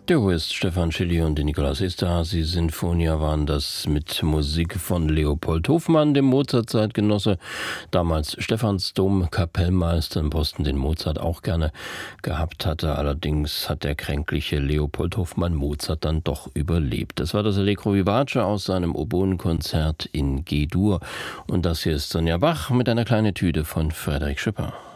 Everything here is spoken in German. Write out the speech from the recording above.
Der Host Stefan Schilly und Nikolaus Esterhazy Sinfonia waren das mit Musik von Leopold Hofmann, dem Mozart-Zeitgenosse, damals Stephansdom-Kapellmeister in Boston, den Mozart auch gerne gehabt hatte. Allerdings hat der kränkliche Leopold Hofmann Mozart dann doch überlebt. Das war das Allegro Vivace aus seinem Oboenkonzert in G-Dur. Und das hier ist Sonja Bach mit einer kleinen Etüde von Frédéric Chopin.